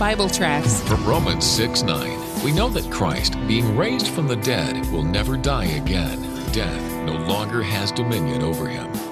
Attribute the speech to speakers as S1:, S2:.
S1: Bible Tracts.
S2: From Romans 6:9, we know that Christ, being raised from the dead, will never die again. Death no longer has dominion over him.